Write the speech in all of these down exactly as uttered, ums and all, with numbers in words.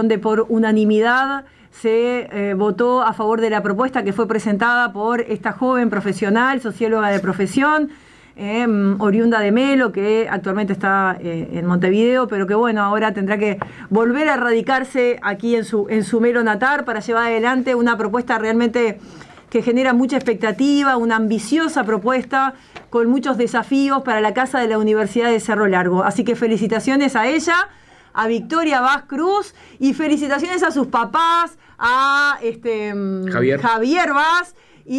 donde por unanimidad se eh, votó a favor de la propuesta que fue presentada por esta joven profesional, socióloga de profesión, eh, oriunda de Melo, que actualmente está eh, en Montevideo, pero que bueno, ahora tendrá que volver a radicarse aquí en su, en su Melo natal para llevar adelante una propuesta realmente que genera mucha expectativa, una ambiciosa propuesta con muchos desafíos para la Casa de la Universidad de Cerro Largo. Así que felicitaciones a ella, a Victoria Vaz Cruz, y felicitaciones a sus papás, a este, Javier. Javier Vaz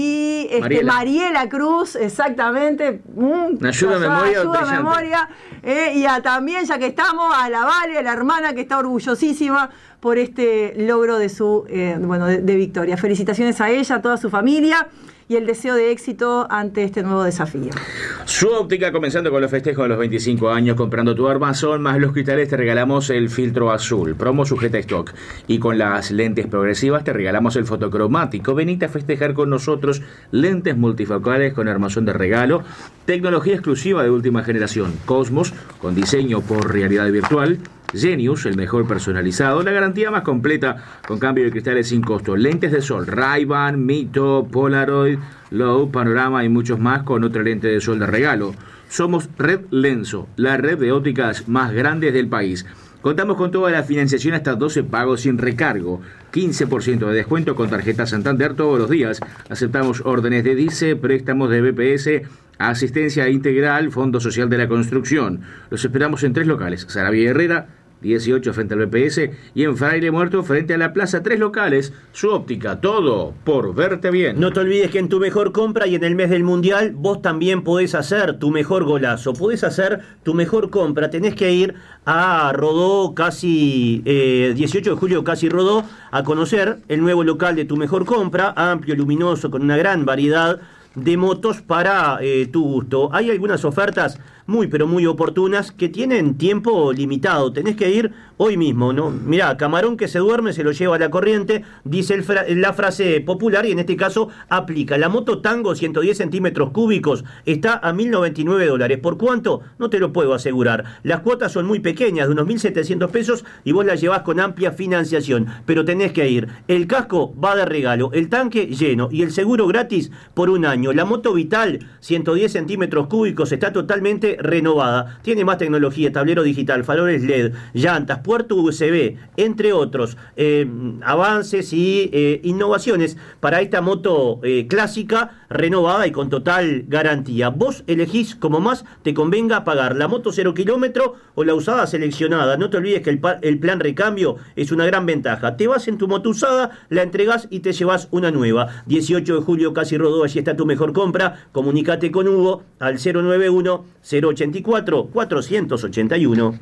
y este, Mariela. Mariela Cruz, exactamente. Mm, ayuda a memoria. Ayuda a memoria. Eh, y a, también, ya que estamos, a la Vale, a la hermana, que está orgullosísima por este logro de su eh, bueno de, de Victoria. Felicitaciones a ella, a toda su familia, y el deseo de éxito ante este nuevo desafío. Su óptica, comenzando con los festejos de los veinticinco años, comprando tu armazón más los cristales, te regalamos el filtro azul, promo sujeta a stock, y con las lentes progresivas te regalamos el fotocromático. Venite a festejar con nosotros, lentes multifocales con armazón de regalo, tecnología exclusiva de última generación, Cosmos, con diseño por realidad virtual, Genius, el mejor personalizado, la garantía más completa con cambio de cristales sin costo, lentes de sol, Ray-Ban, Mito, Polaroid, Low, Panorama y muchos más con otra lente de sol de regalo. Somos Red Lenso, la red de ópticas más grande del país. Contamos con toda la financiación hasta doce pagos sin recargo, quince por ciento de descuento con tarjeta Santander todos los días. Aceptamos órdenes de DICE, préstamos de B P S, asistencia integral, Fondo Social de la Construcción. Los esperamos en tres locales, Saravia Herrera, dieciocho frente al B P S, y en Fraile Muerto frente a la Plaza, tres locales. Su óptica, todo por verte bien. No te olvides que en tu mejor compra y en el mes del Mundial vos también podés hacer tu mejor golazo, podés hacer tu mejor compra. Tenés que ir a Rodó, casi eh, dieciocho de julio, casi Rodó, a conocer el nuevo local de tu mejor compra, amplio, luminoso, con una gran variedad de motos para eh, tu gusto. Hay algunas ofertas muy pero muy oportunas que tienen tiempo limitado. Tenés que ir hoy mismo, ¿no? Mirá, camarón que se duerme se lo lleva a la corriente, dice el fra- la frase popular, y en este caso aplica. La moto Tango ciento diez centímetros cúbicos está a mil noventa y nueve dólares. ¿Por cuánto? No te lo puedo asegurar. Las cuotas son muy pequeñas, de unos mil setecientos pesos, y vos las llevás con amplia financiación. Pero tenés que ir. El casco va de regalo, el tanque lleno y el seguro gratis por un año. La moto Vital ciento diez centímetros cúbicos está totalmente renovada. Tiene más tecnología, tablero digital, faroles L E D, llantas, puerto U S B, entre otros eh, avances y eh, innovaciones para esta moto eh, clásica, renovada y con total garantía. Vos elegís como más te convenga pagar, la moto cero kilómetro o la usada seleccionada. No te olvides que el, pa- el plan recambio es una gran ventaja. Te vas en tu moto usada, la entregás y te llevas una nueva. dieciocho de julio, casi Rodó, allí está tu mejor compra. Comunicate con Hugo al cero nueve uno, cero ochenta y cuatro, cuatrocientos ochenta y uno.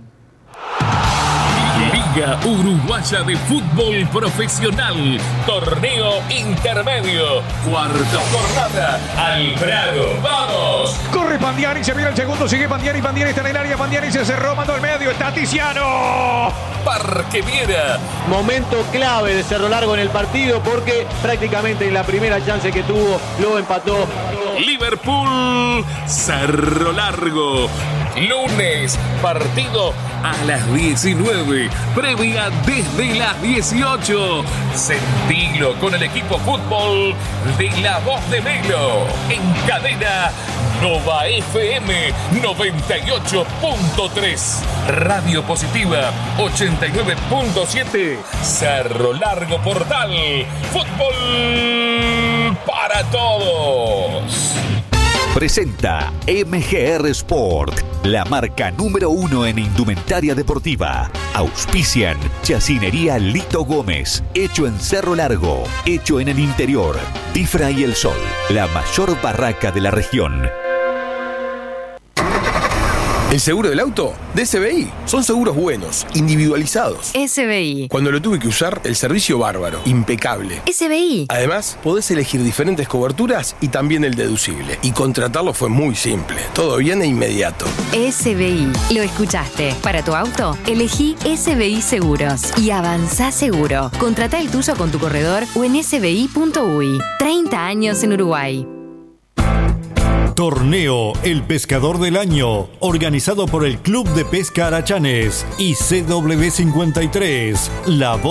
Liga Uruguaya de Fútbol Profesional, torneo intermedio, cuarta jornada, Albrado, ¡vamos! Corre Pandiani, se viene el segundo, sigue Pandiani, Pandiani está en el área, Pandiani se cerró, mandó al medio, está Tiziano. Parque Viera. Momento clave de Cerro Largo en el partido, porque prácticamente en la primera chance que tuvo lo empató. Liverpool, Cerro Largo. Lunes, partido a las diecinueve, previa desde las dieciocho. Sentilo con el equipo fútbol de La Voz de Melo. En cadena Nova F M noventa y ocho punto tres. Radio Positiva ochenta y nueve punto siete. Cerro Largo Portal. Fútbol para todos. Presenta M G R Sport, la marca número uno en indumentaria deportiva. Auspician Chacinería Lito Gómez, hecho en Cerro Largo, hecho en el interior. Tifra y El Sol, la mayor barraca de la región. ¿El seguro del auto? De S B I. Son seguros buenos, individualizados. S B I. Cuando lo tuve que usar, el servicio bárbaro, impecable. S B I. Además, podés elegir diferentes coberturas y también el deducible. Y contratarlo fue muy simple. Todo bien e inmediato. S B I. Lo escuchaste. Para tu auto, elegí S B I Seguros. Y avanzá seguro. Contratá el tuyo con tu corredor o en s b i punto u y. treinta años en Uruguay. Torneo El Pescador del Año, organizado por el Club de Pesca Arachanes y C W cincuenta y tres, La Voz